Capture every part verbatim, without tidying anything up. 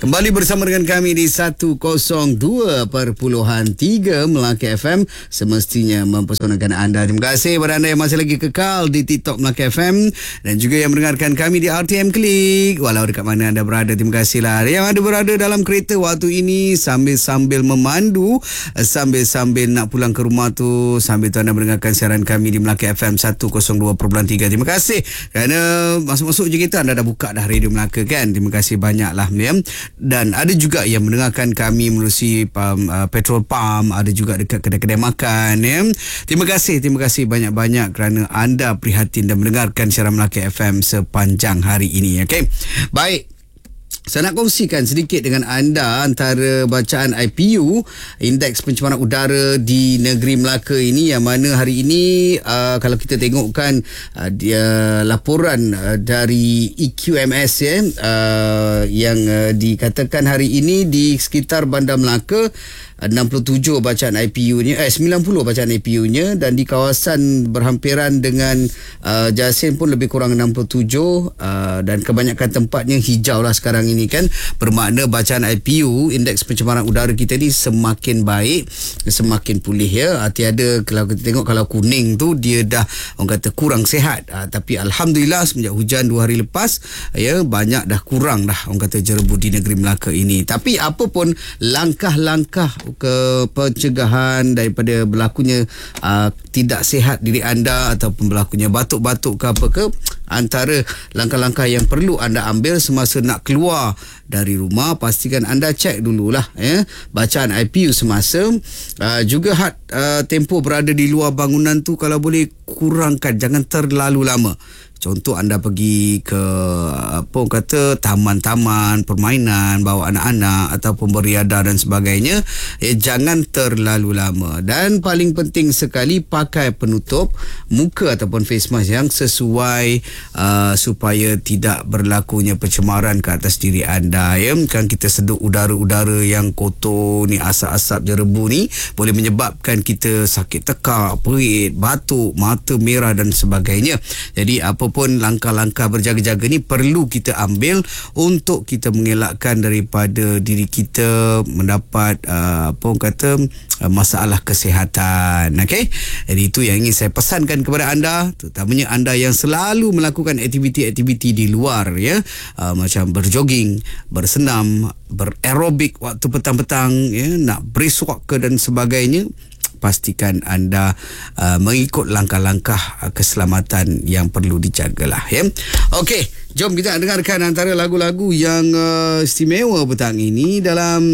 Kembali bersama dengan kami di seratus dua perpuluhan tiga Melaka F M. Semestinya mempesonakan anda. Terima kasih kepada anda yang masih lagi kekal di TikTok Melaka F M dan juga yang mendengarkan kami di R T M Klik. Walau dekat mana anda berada, terima kasihlah. Yang ada berada dalam kereta waktu ini sambil-sambil memandu, sambil-sambil nak pulang ke rumah tu, sambil tu anda mendengarkan siaran kami di Melaka F M seratus dua perpuluhan tiga. Terima kasih kerana masuk-masuk je kita anda dah buka dah Radio Melaka kan. Terima kasih banyaklah ya. Dan ada juga yang mendengarkan kami melalui um, uh, petrol pump, ada juga dekat kedai-kedai makan ya. Terima kasih, terima kasih banyak-banyak kerana anda prihatin dan mendengarkan siaran Melaka F M sepanjang hari ini. Okey. Baik. Saya nak kongsikan sedikit dengan anda antara bacaan I P U, Indeks Pencemaran Udara di negeri Melaka ini, yang mana hari ini uh, kalau kita tengokkan uh, dia laporan uh, dari E Q M S ya, uh, yang uh, dikatakan hari ini di sekitar Bandar Melaka enam puluh tujuh bacaan I P U-nya, eh sembilan puluh bacaan I P U-nya, dan di kawasan berhampiran dengan uh, Jasin pun lebih kurang enam puluh tujuh, uh, dan kebanyakan tempatnya hijau lah sekarang ini kan. Bermakna bacaan I P U, Indeks Pencemaran Udara kita ni semakin baik, semakin pulih ya. Tiada, kalau kita tengok kalau kuning tu dia dah orang kata kurang sihat, uh, tapi Alhamdulillah semenjak hujan dua hari lepas ya, banyak dah kurang dah orang kata jerebu di negeri Melaka ini. Tapi apa pun langkah-langkah ke pencegahan daripada berlakunya uh, tidak sihat diri anda ataupun berlakunya batuk-batuk ke apa ke, antara langkah-langkah yang perlu anda ambil semasa nak keluar dari rumah, pastikan anda cek dululah ya, bacaan I P U semasa. Uh, juga had uh, tempoh berada di luar bangunan tu kalau boleh kurangkan, jangan terlalu lama. Contoh anda pergi ke apa orang kata taman-taman permainan, bawa anak-anak ataupun beriadah dan sebagainya, eh, jangan terlalu lama. Dan paling penting sekali, pakai penutup muka ataupun face mask yang sesuai uh, supaya tidak berlakunya pencemaran ke atas diri anda ya. Kan kita seduk udara-udara yang kotor ni, asap-asap jerebu ni boleh menyebabkan kita sakit tekak, perit, batuk, mata merah dan sebagainya. Jadi apa pun langkah-langkah berjaga-jaga ni perlu kita ambil untuk kita mengelakkan daripada diri kita mendapat uh, apa orang kata uh, masalah kesihatan. Okey. Jadi itu yang ingin saya pesankan kepada anda, terutamanya anda yang selalu melakukan aktiviti-aktiviti di luar ya, uh, macam berjoging, bersenam, bererobik waktu petang-petang ya, nak brisk walk ke dan sebagainya. Pastikan anda uh, mengikut langkah-langkah uh, keselamatan yang perlu dijagalah ya. Okey, jom kita dengarkan antara lagu-lagu yang uh, istimewa petang ini dalam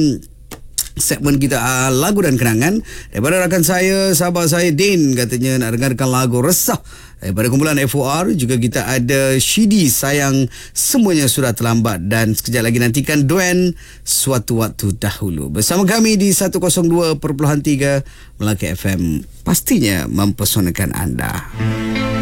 segmen kita uh, lagu dan kenangan daripada rakan saya, sahabat saya Din, katanya nak dengarkan lagu Resah daripada kumpulan F O R. Juga kita ada Shidi, Sayang Semuanya Sudah Terlambat, dan sekejap lagi nantikan Duen, Suatu Waktu Dahulu. Bersama kami di seratus dua perpuluhan tiga Melaka F M, pastinya mempesonakan anda.